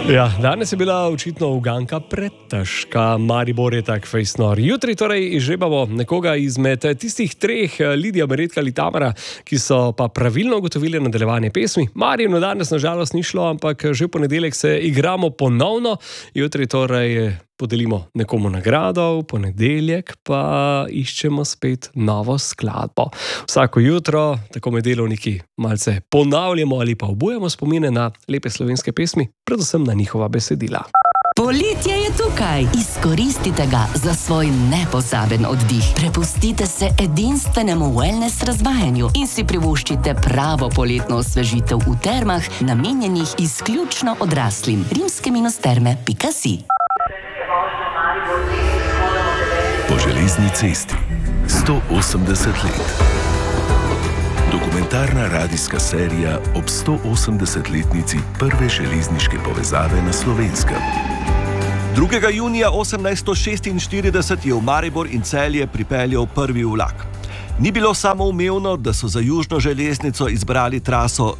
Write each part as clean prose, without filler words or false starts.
Ja, danes je bila očitno uganka pretežka, Maribor je tak fejsnor. Jutri torej izžrebamo nekoga izmed tistih treh, Lidija, Meretka ali Tamara, ki so pa pravilno ugotovili nadaljevanje pesmi. Marinu danes nažalost ni šlo, ampak že v ponedeljek se igramo ponovno. Jutri torej podelimo nekomu nagrado, v ponedeljek pa iščemo spet novo skladbo. Vsako jutro, tako med delovniki, malce ponavljamo ali pa obujamo spomine na lepe slovenske pesmi, predvsem na njihova besedila. Poletje je tukaj. Izkoristite ga za svoj nepozaben oddih. Prepustite se edinstvenemu wellness razvajanju in si privoščite pravo poletno osvežitev v termah, namenjenih izključno odraslim. rimske-terme.si. Po železni cesti 180 let. Dokumentarna radijska serija ob 180-letnici prve železniške povezave na Slovenskem. 2. junija 1846 je v Maribor in Celje pripeljal prvi vlak. Ni bilo samoumevno, da so za južno železnico izbrali traso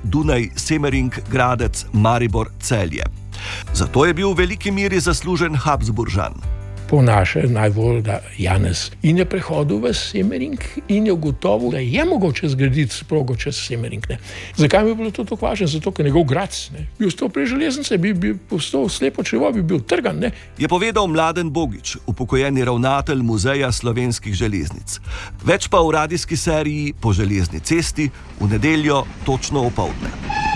Dunaj-Semering-Gradec-Maribor-Celje. Zato je bil v veliki meri zaslužen Habsburžan. Po naše najbolj Janez in je prehodil v Semering in je ugotovil, da je mogoče zgraditi progo čez Semering. Zakaj bi bilo to tako važno? Zato, ker njegov Gradec bi ostal prej železnice, bi postal slepo črevo, bi bil trgan. Je povedal Mladen Bogič, upokojeni ravnatelj Muzeja slovenskih železnic. Več pa v radijski seriji Po železni cesti v nedeljo točno opoldne.